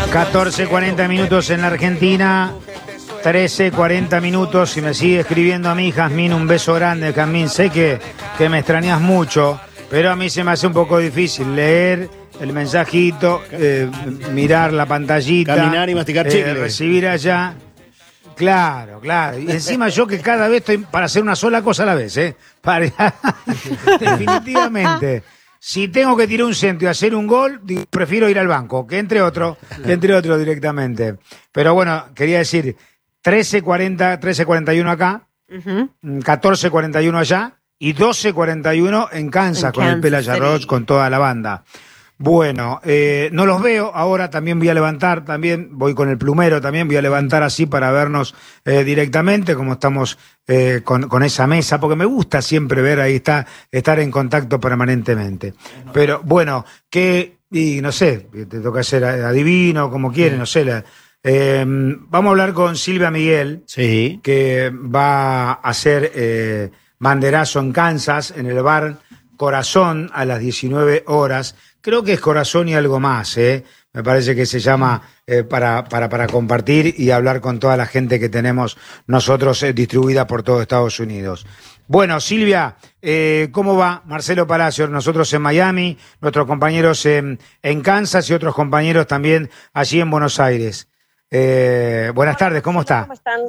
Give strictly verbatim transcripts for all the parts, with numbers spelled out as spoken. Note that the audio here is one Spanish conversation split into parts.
catorce cuarenta minutos en la Argentina, trece cuarenta minutos. Y me sigue escribiendo a mí, Jazmín, un beso grande, Jazmín. Sé que, que me extrañas mucho, pero a mí se me hace un poco difícil leer el mensajito, eh, mirar la pantallita, caminar y masticar chicle, eh, recibir allá. Claro, claro. Y encima yo que cada vez estoy para hacer una sola cosa a la vez, ¿eh? Para... Definitivamente. Si tengo que tirar un centro y hacer un gol, prefiero ir al banco, que entre otro, que entre otro directamente. Pero bueno, quería decir, trece cuarenta, trece cuarenta y uno acá, uh-huh. catorce cuarenta y uno allá y doce cuarenta y uno en Kansas, en con Kansas, el Pelaya Roach, con toda la banda. Bueno, eh, no los veo, ahora también voy a levantar, también voy con el plumero, también voy a levantar así para vernos eh, directamente, como estamos eh, con, con esa mesa, porque me gusta siempre ver ahí, está, estar en contacto permanentemente. Pero bueno, que, y no sé, te toca ser adivino, como quieres, no sé, la, eh, vamos a hablar con Silvia Miguel, sí, que va a hacer eh, banderazo en Kansas, en el bar Corazón, a las diecinueve horas. Creo que es Corazón y algo más, ¿eh? Me parece que se llama eh, para, para, para compartir y hablar con toda la gente que tenemos nosotros eh, distribuida por todo Estados Unidos. Bueno, Silvia, eh, ¿cómo va? Marcelo Palacios, nosotros en Miami, nuestros compañeros en, en Kansas y otros compañeros también allí en Buenos Aires. Eh, buenas Hola, tardes, ¿cómo está? ¿Cómo están?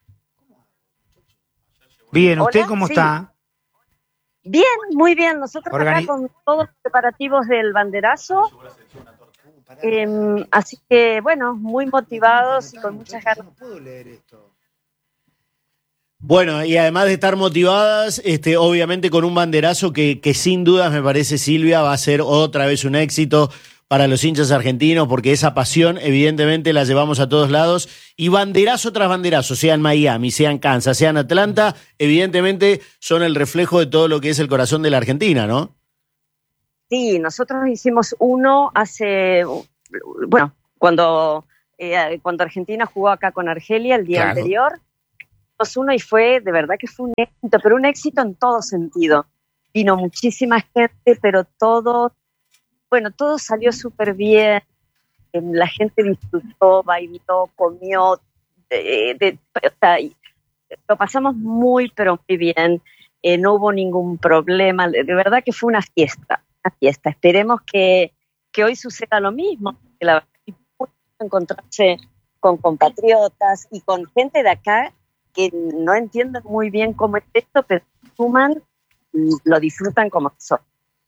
Bien, ¿usted Hola, cómo sí. está? Bien, muy bien. Nosotros Organi- acá con todos los preparativos del banderazo. Eh, así que, bueno, muy motivados y con muchas ganas. No puedo leer esto. Bueno, y además de estar motivadas, este, obviamente con un banderazo que, que sin dudas me parece, Silvia, va a ser otra vez un éxito para los hinchas argentinos, porque esa pasión evidentemente la llevamos a todos lados, y banderazo tras banderazo, sea en Miami, sea en Kansas, sea en Atlanta, evidentemente son el reflejo de todo lo que es el corazón de la Argentina, ¿no? Sí, nosotros hicimos uno hace, bueno, cuando, eh, cuando Argentina jugó acá con Argelia el día claro. anterior, hicimos uno y fue, de verdad que fue un éxito, pero un éxito en todo sentido. Vino muchísima gente, pero todo... Bueno, todo salió súper bien, la gente disfrutó, bailó, comió, de, de, o sea, lo pasamos muy, pero muy bien, eh, no hubo ningún problema, de verdad que fue una fiesta, una fiesta. Esperemos que, que hoy suceda lo mismo, que la verdad es encontrarse con compatriotas y con gente de acá que no entienden muy bien cómo es esto, pero suman y lo disfrutan como son.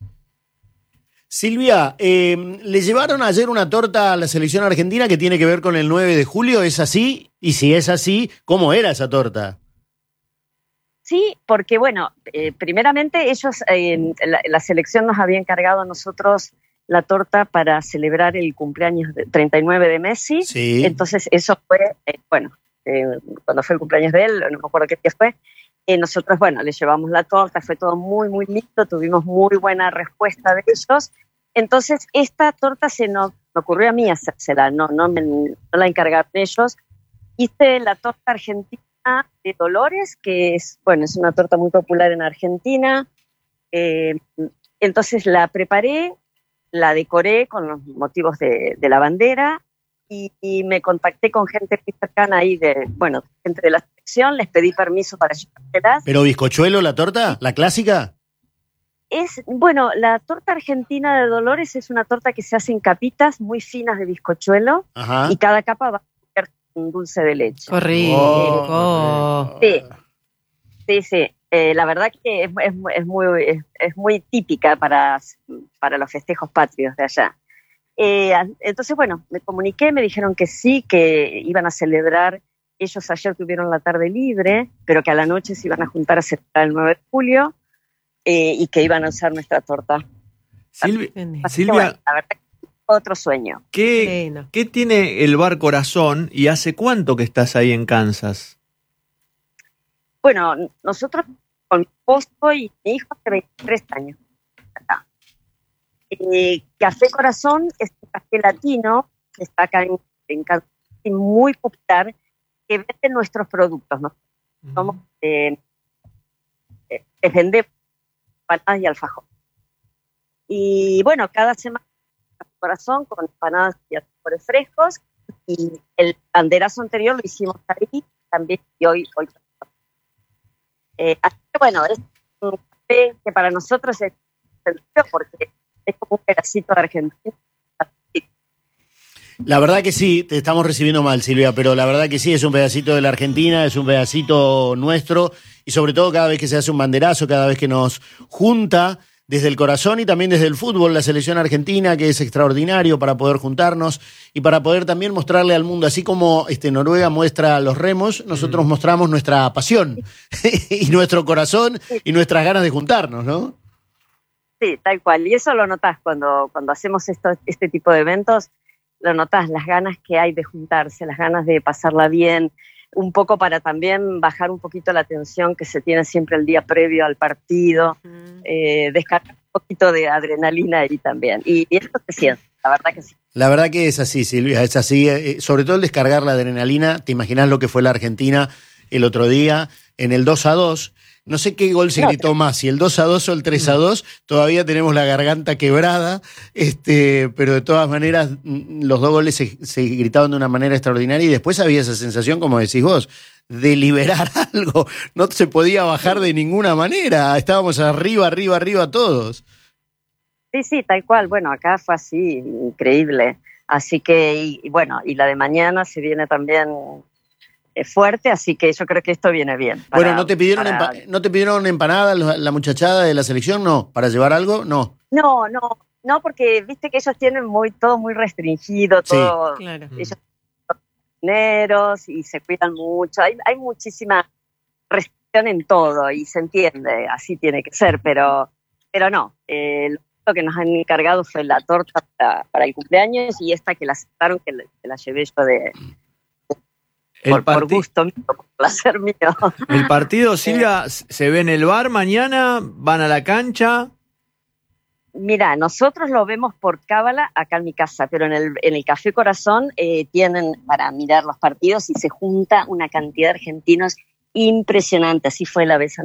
Silvia, eh, le llevaron ayer una torta a la selección argentina que tiene que ver con el nueve de julio, ¿es así? Y si es así, ¿cómo era esa torta? Sí, porque bueno, eh, primeramente ellos, eh, la, la selección nos había encargado a nosotros la torta para celebrar el cumpleaños de treinta y nueve de Messi. Sí. Entonces eso fue, eh, bueno, eh, cuando fue el cumpleaños de él, no me acuerdo qué día fue, eh, nosotros, bueno, le llevamos la torta, fue todo muy, muy lindo, tuvimos muy buena respuesta de ellos. Entonces, esta torta se nos me ocurrió a mí hacérsela, no, no, me, no la encargaron ellos. Hice la torta argentina de Dolores, que es, bueno, es una torta muy popular en Argentina. Eh, entonces la preparé, la decoré con los motivos de, de la bandera y, y me contacté con gente muy cercana ahí, de, bueno, gente de la selección, les pedí permiso para llevárselas. ¿Pero bizcochuelo la torta? ¿La clásica? Es, bueno, la torta argentina de Dolores es una torta que se hace en capitas muy finas de bizcochuelo. Ajá. Y cada capa va a ser un dulce de leche. ¡Qué rico! Oh, sí, sí, sí. Eh, la verdad que es, es, es, muy, es, es muy típica para, para los festejos patrios de allá. Eh, entonces, bueno, me comuniqué, me dijeron que sí, que iban a celebrar. Ellos ayer tuvieron la tarde libre, pero que a la noche se iban a juntar a celebrar el nueve de julio. Eh, y que iban a usar nuestra torta. Silvia, Así Silvia que, bueno, la verdad, otro sueño. ¿qué, ¿qué tiene el bar Corazón y hace cuánto que estás ahí en Kansas? Bueno, nosotros con mi esposo y mi hijo hace veintitrés años. Acá. Eh, Café Corazón es un café latino que está acá en, en Kansas, muy popular, que vende nuestros productos, ¿no? Uh-huh. Somos, eh, eh, vendemos empanadas y alfajor. Y bueno, cada semana Corazón con empanadas y alfajores frescos, y el banderazo anterior lo hicimos ahí también, y hoy, hoy. Eh, así que bueno, es un café que para nosotros es sencillo porque es como un pedacito de Argentina. La verdad que sí, te estamos recibiendo mal, Silvia, pero la verdad que sí, es un pedacito de la Argentina, es un pedacito nuestro, y sobre todo cada vez que se hace un banderazo, cada vez que nos junta desde el corazón y también desde el fútbol, la selección argentina, que es extraordinario para poder juntarnos y para poder también mostrarle al mundo, así como este, Noruega muestra los remos, nosotros mm. mostramos nuestra pasión y nuestro corazón y nuestras ganas de juntarnos, ¿no? Sí, tal cual, y eso lo notás cuando, cuando hacemos esto, este tipo de eventos, lo notás, las ganas que hay de juntarse, las ganas de pasarla bien, un poco para también bajar un poquito la tensión que se tiene siempre el día previo al partido, uh-huh. eh, descargar un poquito de adrenalina ahí también. Y, y esto se siente, la verdad que sí. La verdad que es así, Silvia, es así. Eh, sobre todo el descargar la adrenalina, te imaginas lo que fue la Argentina el otro día en el dos a dos. No sé qué gol se gritó más, si el dos a dos o el tres a dos, todavía tenemos la garganta quebrada, este, pero de todas maneras los dos goles se, se gritaban de una manera extraordinaria y después había esa sensación, como decís vos, de liberar algo, no se podía bajar de ninguna manera, estábamos arriba, arriba, arriba todos. Sí, sí, tal cual, bueno, acá fue así, increíble, así que, y, y bueno, y la de mañana se viene también fuerte, así que yo creo que esto viene bien. Para, bueno, ¿no te pidieron para... empa- ¿no te pidieron empanada la, la muchachada de la selección? No, ¿para llevar algo? No. No, no, no, porque viste que ellos tienen muy todo muy restringido, todo, sí, claro. Ellos son dineros y se cuidan mucho, hay, hay muchísima restricción en todo y se entiende, así tiene que ser, pero, pero no, eh, lo que nos han encargado fue la torta para, para el cumpleaños y esta que la aceptaron, que la, que la llevé yo de... Por, part... por gusto mío, por placer mío. El partido, Silvia, ¿se ve en el bar mañana? ¿Van a la cancha? Mira, nosotros lo vemos por cábala acá en mi casa, pero en el, en el Café Corazón eh, tienen para mirar los partidos y se junta una cantidad de argentinos impresionante. Así fue la vez anterior.